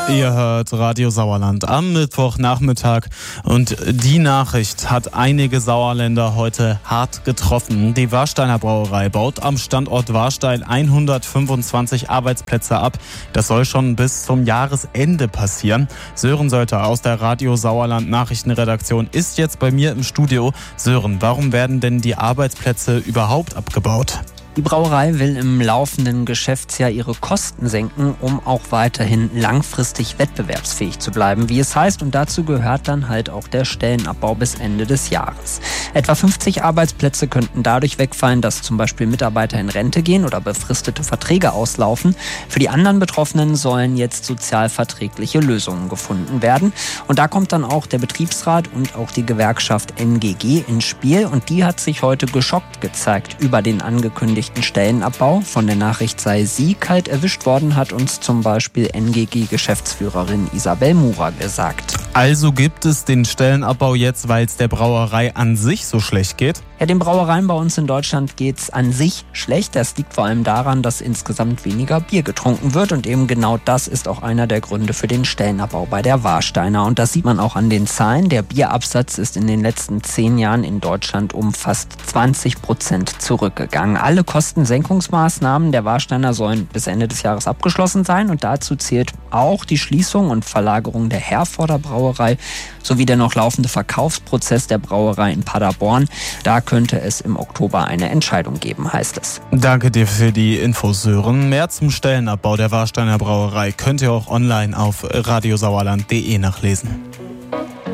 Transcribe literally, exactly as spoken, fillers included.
Ihr hört Radio Sauerland am Mittwochnachmittag und die Nachricht hat einige Sauerländer heute hart getroffen. Die Warsteiner Brauerei baut am Standort Warstein hundertfünfundzwanzig Arbeitsplätze ab. Das soll schon bis zum Jahresende passieren. Sören Sölter aus der Radio Sauerland Nachrichtenredaktion ist jetzt bei mir im Studio. Sören, warum werden denn die Arbeitsplätze überhaupt abgebaut? Die Brauerei will im laufenden Geschäftsjahr ihre Kosten senken, um auch weiterhin langfristig wettbewerbsfähig zu bleiben, wie es heißt. Und dazu gehört dann halt auch der Stellenabbau bis Ende des Jahres. Etwa fünfzig Arbeitsplätze könnten dadurch wegfallen, dass zum Beispiel Mitarbeiter in Rente gehen oder befristete Verträge auslaufen. Für die anderen Betroffenen sollen jetzt sozialverträgliche Lösungen gefunden werden. Und da kommt dann auch der Betriebsrat und auch die Gewerkschaft N G G ins Spiel. Und die hat sich heute geschockt gezeigt über den angekündigten Stellenabbau. Von der Nachricht sei sie kalt erwischt worden, hat uns zum Beispiel N G G-Geschäftsführerin Isabel Murer gesagt. Also gibt es den Stellenabbau jetzt, weil es der Brauerei an sich so schlecht geht? Ja, den Brauereien bei uns in Deutschland geht es an sich schlecht. Das liegt vor allem daran, dass insgesamt weniger Bier getrunken wird. Und eben genau das ist auch einer der Gründe für den Stellenabbau bei der Warsteiner. Und das sieht man auch an den Zahlen. Der Bierabsatz ist in den letzten zehn Jahren in Deutschland um fast zwanzig Prozent zurückgegangen. Alle Kostensenkungsmaßnahmen der Warsteiner sollen bis Ende des Jahres abgeschlossen sein. Und dazu zählt auch die Schließung und Verlagerung der Herforder Brauerei sowie der noch laufende Verkaufsprozess der Brauerei in Paderborn. Da könnte es im Oktober eine Entscheidung geben, heißt es. Danke dir für die Infos, Sören. Mehr zum Stellenabbau der Warsteiner Brauerei könnt ihr auch online auf radiosauerland punkt de nachlesen.